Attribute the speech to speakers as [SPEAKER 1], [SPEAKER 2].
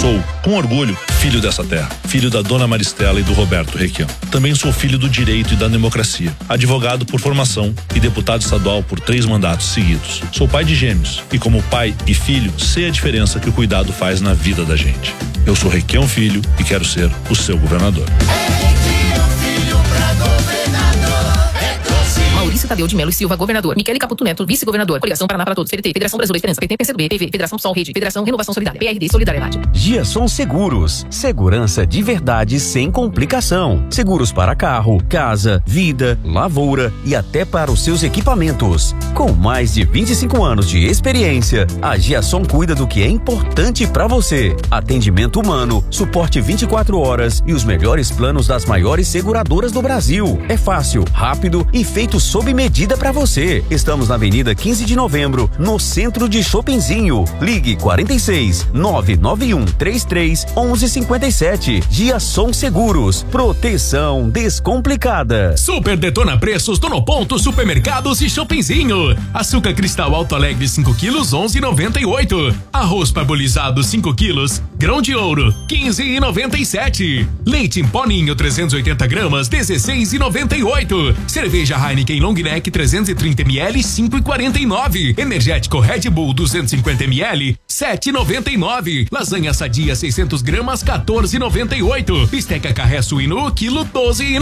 [SPEAKER 1] Sou, com orgulho, filho dessa terra, filho da dona Maristela e do Roberto Requião. Também sou filho do direito e da democracia, advogado por formação e deputado estadual por 3 mandatos seguidos. Sou pai de gêmeos e, como pai e filho, sei a diferença que o cuidado faz na vida da gente. Eu sou Requião Filho e quero ser o seu governador.
[SPEAKER 2] Maurício Tadeu de Melo e Silva, governador. Michele Caputo Neto, vice-governador. Coligação Paraná para Todos. PDT, Federação Brasileira da Esperança. PT, PCdoB, PV, Federação Sol Rede, Federação Renovação Solidária. PRD, Solidariedade.
[SPEAKER 3] Giasson Seguros. Segurança de verdade sem complicação. Seguros para carro, casa, vida, lavoura e até para os seus equipamentos. Com mais de 25 anos de experiência, a Giasson cuida do que é importante para você. Atendimento humano, suporte 24 horas e os melhores planos das maiores seguradoras do Brasil. É fácil, rápido e feito sob medida para você. Estamos na Avenida 15 de Novembro, no centro de Shoppingzinho. Ligue 46 991 33 1157. Giasson Seguros. Proteção descomplicada.
[SPEAKER 4] Super detona preços do No Ponto Supermercados e Shoppingzinho. Açúcar cristal Alto Alegre 5 quilos 11,98. Arroz parbolizado 5 quilos. Grão de ouro 15,97. Leite em pó Ninho 380 gramas 16,98. Cerveja Heineken Long Neck 330 ml 5,49. Energético Red Bull 250 ml 7,99. Lasanha sadia 600 gramas 14,98. Bisteca carré suíno quilo 12,99.